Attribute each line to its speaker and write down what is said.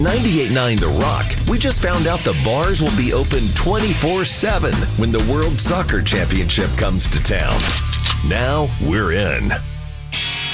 Speaker 1: 98.9 The Rock, we just found out the bars will be open 24/7 when the World Soccer Championship comes to town. Now we're in.